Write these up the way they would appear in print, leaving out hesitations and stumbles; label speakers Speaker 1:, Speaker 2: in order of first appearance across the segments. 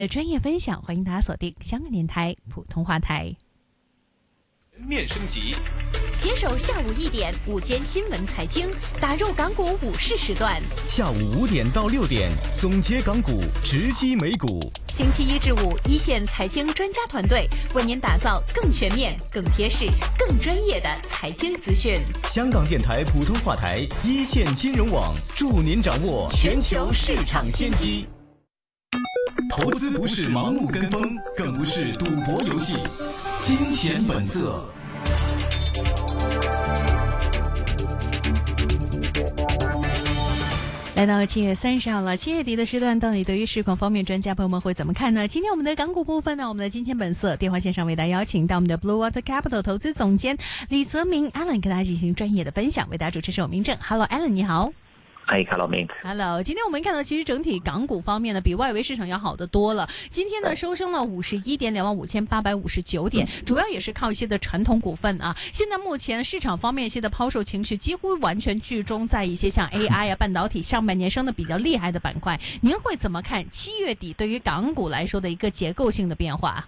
Speaker 1: 专业分享，欢迎大家锁定香港电台普通话台。
Speaker 2: 全面升级，
Speaker 3: 携手下午1点午间新闻财经，打入港股午市时段。
Speaker 2: 下午5点到6点，总结港股，直击美股。
Speaker 3: 星期1至5，一线财经专家团队为您打造更全面、更贴市、更专业的财经资讯。
Speaker 2: 香港电台普通话台，一线金融网，助您掌握全球市场先机。投资不是盲目跟风，更不是赌博游戏。金钱本色。
Speaker 1: 来到7月30号了，7月底的时段，到底对于市况方面，专家朋友们会怎么看呢？今天我们的港股部分呢，我们的金钱本色电话线上为大家邀请到我们的 Blue Water Capital 投资总监李泽明 Alan 跟大家进行专业的分享，为大家主持是我明正。Hello Alan， 你好。
Speaker 4: 嗨 ，Hello， 明。
Speaker 1: Hello， 今天我们看到，其实整体港股方面呢，比外围市场要好得多了。今天呢，收升了51点，25859点，主要也是靠一些的传统股份啊。现在目前市场方面一些的抛售情绪，几乎完全集中在一些像 AI 啊、半导体上半年升的比较厉害的板块。您会怎么看7月底对于港股来说的一个结构性的变化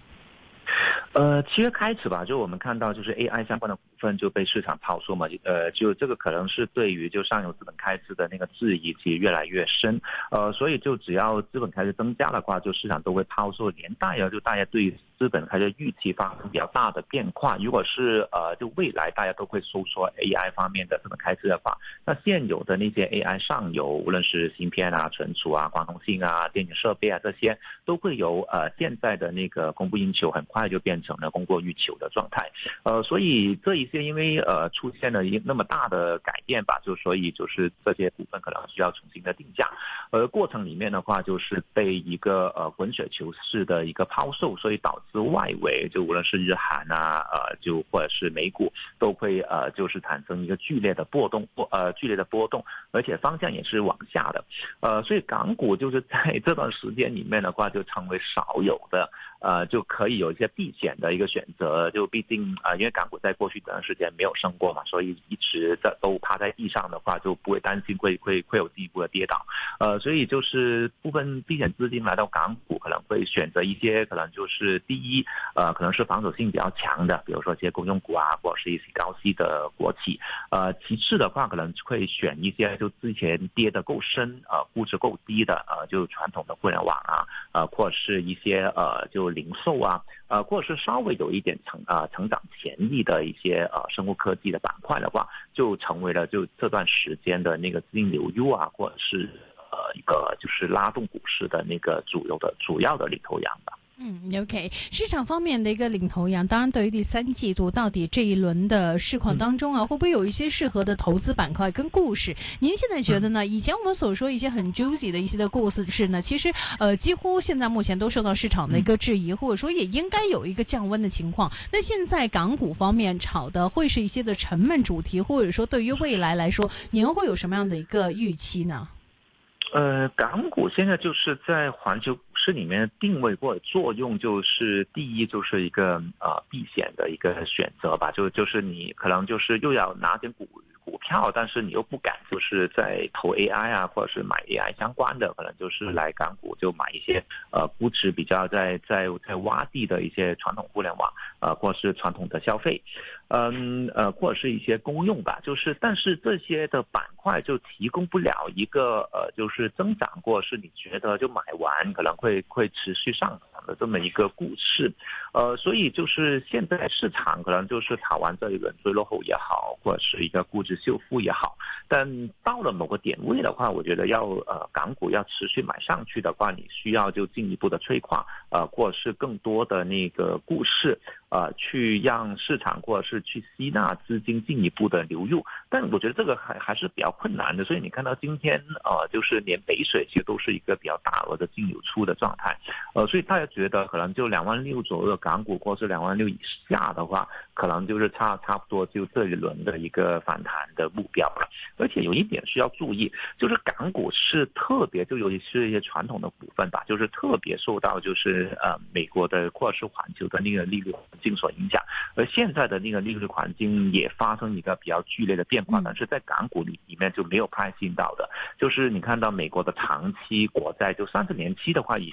Speaker 4: ？7月开始吧，就我们看到就是 AI 相关的股份就被市场抛售嘛，就这个可能是对于就上游资本开支的那个质疑其实越来越深，所以就只要资本开支增加的话，就市场都会抛售，连带就大家对资本开支预期发生比较大的变化。如果是就未来大家都会收缩 AI 方面的资本开支的话，那现有的那些 AI 上游，无论是芯片啊、存储啊、光通信啊、电子设备啊，这些都会由现在的那个供不应求，很快就变成了供过于求的状态。所以这一些因为出现了那么大的改变吧，所以就是这些股份可能需要重新的定价。过程里面的话，就是被一个滚雪球式的一个抛售，所以导致外围就无论是日韩啊，就或者是美股都会就是产生一个剧烈的波动，而且方向也是往下的。所以港股就是在这段时间里面的话，就成为少有的就可以有一些避险的一个选择。就毕竟因为港股在过去这段时间没有升过嘛，所以一直都趴在地上的话，就不会担心会有进一步的跌倒。所以就是部分避险资金来到港股，可能会选择一些可能就是第一可能是防守性比较强的，比如说一些公用股啊，或者是一些高息的国企。其次的话，可能会选一些就之前跌得够深估值够低的就传统的互联网啊，或者是一些就零售啊，或者是稍微有一点成长潜力的一些生物科技的板块的话，就成为了就这段时间的那个资金流入啊，或者是一个就是拉动股市的那个主要的领头羊吧。
Speaker 1: OK， 市场方面的一个领头羊，当然对于第3季度到底这一轮的市况当中啊，会不会有一些适合的投资板块跟故事？您现在觉得呢？以前我们所说一些很 juicy 的一些的故事呢，其实几乎现在目前都受到市场的一个质疑，或者说也应该有一个降温的情况。那现在港股方面炒的会是一些的沉闷主题，或者说对于未来来说，您会有什么样的一个预期呢？
Speaker 4: 港股现在就是在环球股市里面定位或者作用，就是第一就是一个避险的一个选择吧，就是你可能就是又要拿点股票，但是你又不敢就是在投 AI 啊，或者是买 AI 相关的，可能就是来港股就买一些估值比较在洼地的一些传统互联网或者是传统的消费，或者是一些公用吧，就是但是这些的板块就提供不了一个就是增长过是你觉得就买完可能会持续上涨的这么一个故事。所以就是现在市场可能就是炒完这一轮追落后也好，或者是一个估值修复也好，但到了某个点位的话，我觉得港股要持续买上去的话，你需要就进一步的催化或者是更多的那个故事去让市场或者是去吸纳资金进一步的流入，但我觉得这个还是比较困难的。所以你看到今天就是连北水其实都是一个比较大额的净流出的状态，所以大家觉得可能就26000左右的港股或是26000以下的话，可能就是差不多就这一轮的一个反弹的目标了。而且有一点需要注意，就是港股是特别就尤其是一些传统的股份吧，就是特别受到就是美国的或者是环球的那个利率环境所影响，而现在的那个利率环境也发生一个比较剧烈的变化，但是在港股里面就没有拍信到的，就是你看到美国的长期国债就30年期的话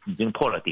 Speaker 4: 已经破了底。